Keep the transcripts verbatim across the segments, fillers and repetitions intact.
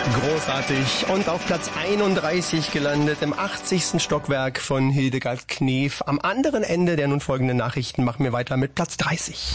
Großartig. Und auf Platz einunddreißig gelandet im achtzigsten Stockwerk von Hildegard Knef. Am anderen Ende der nun folgenden Nachrichten machen wir weiter mit Platz dreißig.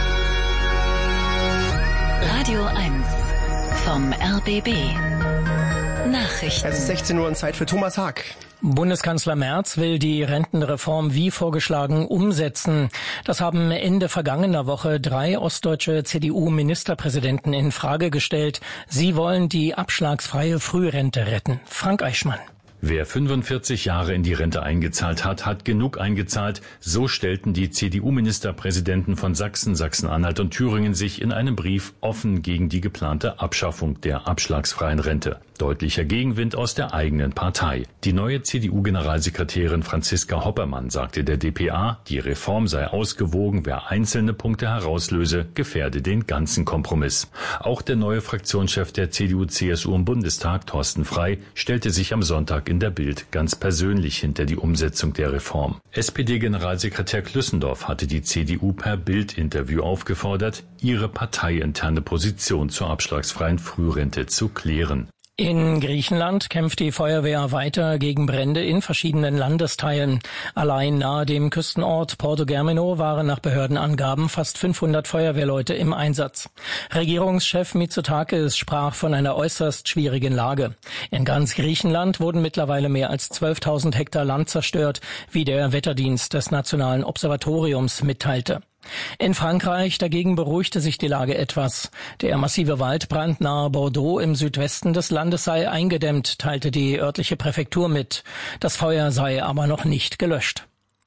Radio eins vom R B B. Nachrichten. Es ist sechzehn Uhr und Zeit für Thomas Haag. Bundeskanzler Merz will die Rentenreform wie vorgeschlagen umsetzen. Das haben Ende vergangener Woche drei ostdeutsche C D U-Ministerpräsidenten in Frage gestellt. Sie wollen die abschlagsfreie Frührente retten. Frank Eichmann. Wer fünfundvierzig Jahre in die Rente eingezahlt hat, hat genug eingezahlt. So stellten die C D U-Ministerpräsidenten von Sachsen, Sachsen-Anhalt und Thüringen sich in einem Brief offen gegen die geplante Abschaffung der abschlagsfreien Rente. Deutlicher Gegenwind aus der eigenen Partei. Die neue C D U-Generalsekretärin Franziska Hoppermann sagte der D P A, die Reform sei ausgewogen, wer einzelne Punkte herauslöse, gefährde den ganzen Kompromiss. Auch der neue Fraktionschef der C D U C S U im Bundestag, Thorsten Frey, stellte sich am Sonntag in der Bild ganz persönlich hinter die Umsetzung der Reform. S P D-Generalsekretär Klüssendorf hatte die C D U per Bild-Interview aufgefordert, ihre parteiinterne Position zur abschlagsfreien Frührente zu klären. In Griechenland kämpft die Feuerwehr weiter gegen Brände in verschiedenen Landesteilen. Allein nahe dem Küstenort Porto Germino waren nach Behördenangaben fast fünfhundert Feuerwehrleute im Einsatz. Regierungschef Mitsotakis sprach von einer äußerst schwierigen Lage. In ganz Griechenland wurden mittlerweile mehr als zwölftausend Hektar Land zerstört, wie der Wetterdienst des Nationalen Observatoriums mitteilte. In Frankreich dagegen beruhigte sich die Lage etwas. Der massive Waldbrand nahe Bordeaux im Südwesten des Landes sei eingedämmt, teilte die örtliche Präfektur mit. Das Feuer sei aber noch nicht gelöscht.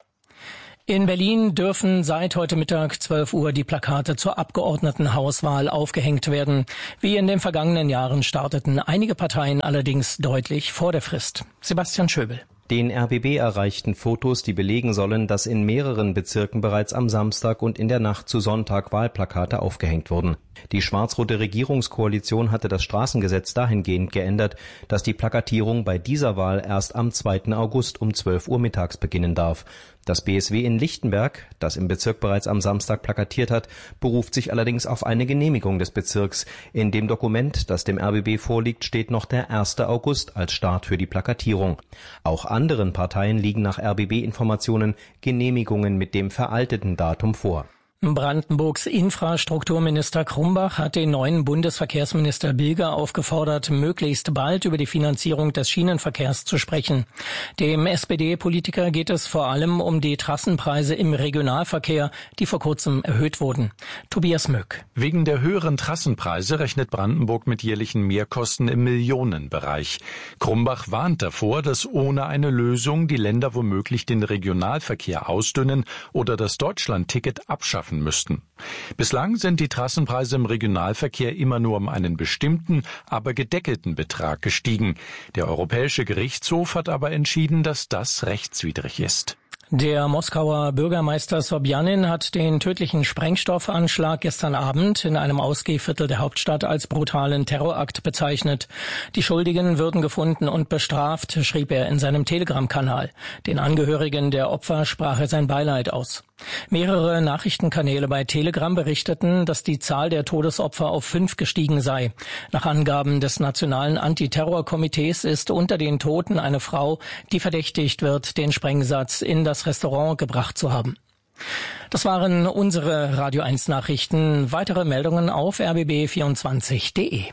In Berlin dürfen seit heute Mittag zwölf Uhr die Plakate zur Abgeordnetenhauswahl aufgehängt werden. Wie in den vergangenen Jahren starteten einige Parteien allerdings deutlich vor der Frist. Sebastian Schöbel. Den R B B erreichten Fotos, die belegen sollen, dass in mehreren Bezirken bereits am Samstag und in der Nacht zu Sonntag Wahlplakate aufgehängt wurden. Die schwarz-rote Regierungskoalition hatte das Straßengesetz dahingehend geändert, dass die Plakatierung bei dieser Wahl erst am zweiten August um zwölf Uhr mittags beginnen darf. Das B S W in Lichtenberg, das im Bezirk bereits am Samstag plakatiert hat, beruft sich allerdings auf eine Genehmigung des Bezirks. In dem Dokument, das dem R B B vorliegt, steht noch der erste August als Start für die Plakatierung. Auch anderen Parteien liegen nach R B B-Informationen Genehmigungen mit dem veralteten Datum vor. Brandenburgs Infrastrukturminister Krumbach hat den neuen Bundesverkehrsminister Bilger aufgefordert, möglichst bald über die Finanzierung des Schienenverkehrs zu sprechen. Dem S P D-Politiker geht es vor allem um die Trassenpreise im Regionalverkehr, die vor kurzem erhöht wurden. Tobias Möck. Wegen der höheren Trassenpreise rechnet Brandenburg mit jährlichen Mehrkosten im Millionenbereich. Krumbach warnt davor, dass ohne eine Lösung die Länder womöglich den Regionalverkehr ausdünnen oder das Deutschlandticket abschaffen müssten. Bislang sind die Trassenpreise im Regionalverkehr immer nur um einen bestimmten, aber gedeckelten Betrag gestiegen. Der Europäische Gerichtshof hat aber entschieden, dass das rechtswidrig ist. Der Moskauer Bürgermeister Sobjanin hat den tödlichen Sprengstoffanschlag gestern Abend in einem Ausgehviertel der Hauptstadt als brutalen Terrorakt bezeichnet. Die Schuldigen würden gefunden und bestraft, schrieb er in seinem Telegram-Kanal. Den Angehörigen der Opfer sprach er sein Beileid aus. Mehrere Nachrichtenkanäle bei Telegram berichteten, dass die Zahl der Todesopfer auf fünf gestiegen sei. Nach Angaben des Nationalen Antiterrorkomitees ist unter den Toten eine Frau, die verdächtigt wird, den Sprengsatz in das Restaurant gebracht zu haben. Das waren unsere Radio eins Nachrichten. Weitere Meldungen auf r b b vierundzwanzig punkt d e.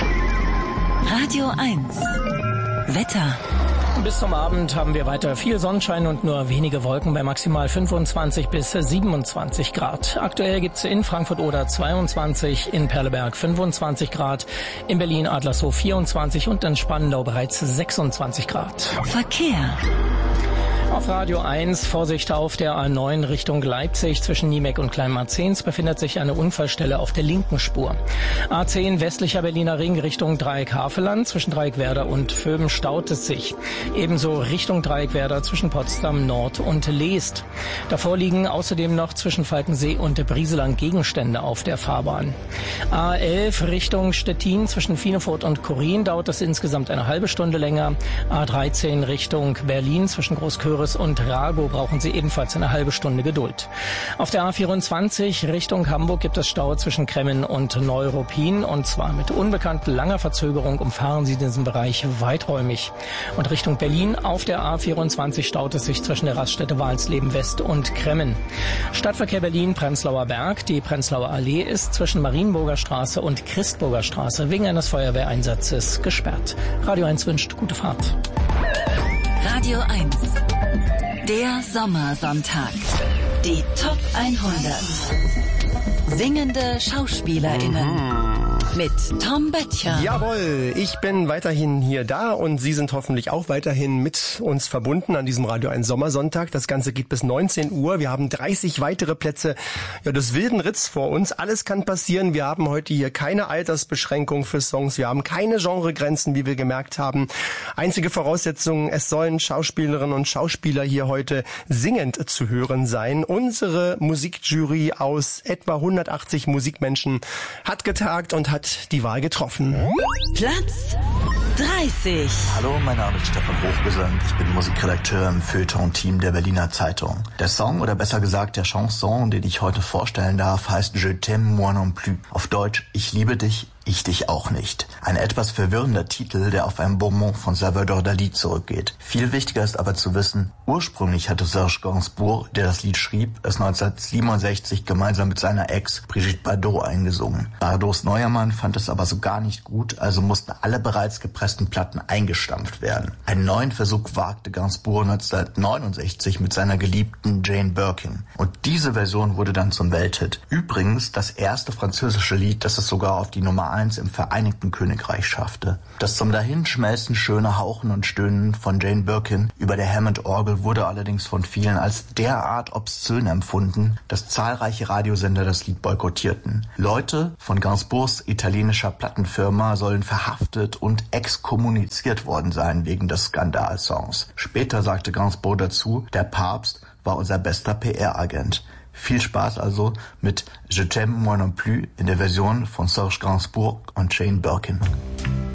Radio eins Wetter. Bis zum Abend haben wir weiter viel Sonnenschein und nur wenige Wolken bei maximal fünfundzwanzig bis siebenundzwanzig Grad. Aktuell gibt's in Frankfurt-Oder zweiundzwanzig, in Perleberg fünfundzwanzig Grad, in Berlin-Adlershof vierundzwanzig und in Spandau bereits sechsundzwanzig Grad. Verkehr. Auf Radio eins, Vorsicht auf der A neun Richtung Leipzig zwischen Niemeck und Kleinmarzens befindet sich eine Unfallstelle auf der linken Spur. A zehn westlicher Berliner Ring Richtung Dreieck-Haveland zwischen Dreieckwerder und Vöben staut es sich. Ebenso Richtung Dreieckwerder zwischen Potsdam Nord und Leest. Davor liegen außerdem noch zwischen Falkensee und Brieselang Gegenstände auf der Fahrbahn. A elf Richtung Stettin zwischen Fienefurt und Korin dauert es insgesamt eine halbe Stunde länger. A dreizehn Richtung Berlin zwischen Großkirchen Föhres und Rago brauchen Sie ebenfalls eine halbe Stunde Geduld. Auf der A vierundzwanzig Richtung Hamburg gibt es Stau zwischen Kremmen und Neuruppin und zwar mit unbekannt langer Verzögerung umfahren Sie diesen Bereich weiträumig. Und Richtung Berlin auf der A vierundzwanzig staut es sich zwischen der Raststätte Walsleben West und Kremmen. Stadtverkehr Berlin Prenzlauer Berg. Die Prenzlauer Allee ist zwischen Marienburger Straße und Christburger Straße wegen eines Feuerwehreinsatzes gesperrt. Radio eins wünscht gute Fahrt. Radio eins. Der Sommersonntag. Die Top hundert. Singende SchauspielerInnen. Mhm. Mit Tom Böttcher. Jawohl, ich bin weiterhin hier da und Sie sind hoffentlich auch weiterhin mit uns verbunden an diesem Radio eins Sommersonntag. Das Ganze geht bis neunzehn Uhr. Wir haben dreißig weitere Plätze ja, des wilden Ritz vor uns. Alles kann passieren. Wir haben heute hier keine Altersbeschränkung für Songs. Wir haben keine Genregrenzen, wie wir gemerkt haben. Einzige Voraussetzung, es sollen Schauspielerinnen und Schauspieler hier heute singend zu hören sein. Unsere Musikjury aus etwa hundertachtzig Musikmenschen hat getagt und hat die Wahl getroffen. Platz dreißig. Hallo, mein Name ist Stefan Hochgesang. Ich bin Musikredakteur im Feuilleton-Team der Berliner Zeitung. Der Song, oder besser gesagt der Chanson, den ich heute vorstellen darf, heißt Je t'aime moi non plus. Auf Deutsch, ich liebe dich, ich dich auch nicht. Ein etwas verwirrender Titel, der auf ein Bonbon von Salvador Dalí zurückgeht. Viel wichtiger ist aber zu wissen, ursprünglich hatte Serge Gainsbourg, der das Lied schrieb, es neunzehnhundertsiebenundsechzig gemeinsam mit seiner Ex Brigitte Bardot eingesungen. Bardots neuer Mann fand es aber so gar nicht gut, also mussten alle bereits gepressten Platten eingestampft werden. Einen neuen Versuch wagte Gainsbourg neunzehnhundertneunundsechzig mit seiner geliebten Jane Birkin. Und diese Version wurde dann zum Welthit. Übrigens das erste französische Lied, das es sogar auf die Nummer eins im Vereinigten Königreich schaffte. Das zum Dahinschmelzen schöne Hauchen und Stöhnen von Jane Birkin über der Hammond-Orgel wurde allerdings von vielen als derart obszön empfunden, dass zahlreiche Radiosender das Lied boykottierten. Leute von Gainsbourgs italienischer Plattenfirma sollen verhaftet und exkommuniziert worden sein wegen des Skandalsongs. Später sagte Gainsbourg dazu, der Papst war unser bester P R-Agent. Viel Spaß also mit Je t'aime moi non plus in der Version von Serge Gainsbourg und Jane Birkin.